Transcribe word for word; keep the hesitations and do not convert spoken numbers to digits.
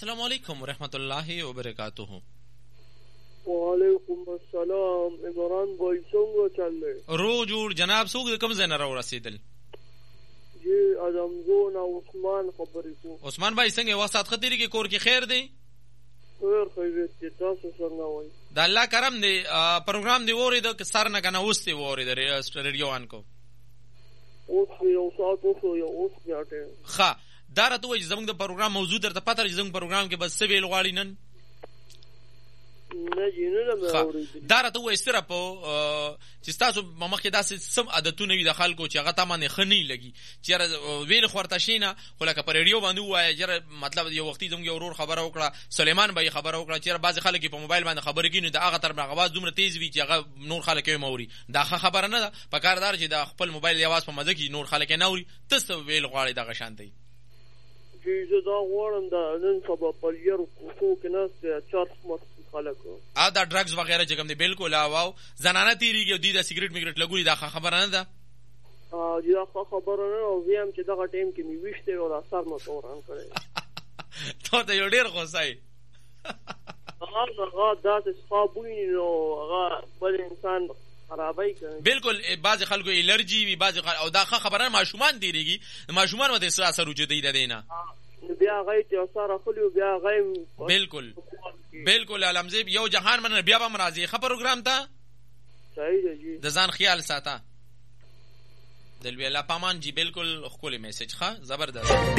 السلام علیکم ورحمت الله وبرکاته. وعلیکم السلام. عمران بھائی څنګه چل دی؟ رو جوړ جناب. څوک د کوم ځای نه راورسېدل؟ جی ادمزون او عثمان خبرې کوم. عثمان بھائی څنګه واسطات خطرې کې کور کې خیر دی؟ خیر خیریت دی. تاسو څنګه وایي؟ د الله کرم دی. پروګرام دی اورېده که سر نه کنه اوس دی اورېده ریډیو آن کو اوس یو ساعت اوس یو اوس بیاټه ښه دا راته وایي چې زموږ د پروګرام موضوع درته پته لري چې زموږ پروګرام کې بس څه ویل غواړي نن؟ نه جی نه مې اورېدل. دا راته وایي صرف چې ستاسو مخکې داسې سم عادتونه وي د خلکو چې هغه تا باندې ښه نه لګي چې یاره ویل خو ورته شي نه خو لکه په ریډیو باندې ووایه یاره مطلب یو وختي زموږ یو ورور خبره وکړه سلیمان به یې خبره وکړه چې یاره بعضې خلک یې په موبایل باندې خبرې کوي نو د هغه طرف نه اواز دومره تیز وي چې هغه نور خلک یې اوري. دا ښه خبره نه ده. پکار دار چې د خپل موبایل د اواز په مزه کې نور خلک یې نه اوري. ته څه ویل غواړې دغه شان دی؟ چې زه دا غواړم د نن سبا په لیرو کوڅو کې ناست چارج مست خلک ا دا ډرګز وغیرہ چې کوم دی بالکل اواو زنانه تیریږي او دوی د سیګریټ میګریټ لګولي. دا خبره نه ده. ا دا خبره نه او ویم چې دغه ټیم کې می وشته او دا سر مو توران کړی. ته ته یو ډیر غوسای. هغه هغه داسې صابوی نو هغه بل انسان خرابای کوي. بالکل بعض خلکو الرجی وي بعض او دا خبره ماشومان تیریږي. ماشومان مته سره اثر وجودي ده دینه بیا غیت او سره خلیو بیا غیم. بالکل بالکل علمزیب یو جهان من بیا به مرাজি خبر پروګرام ته صحیح دی. د ځان خیال ساته دل ویلا پامان جی. بالکل خپل میسج ښه زبردست.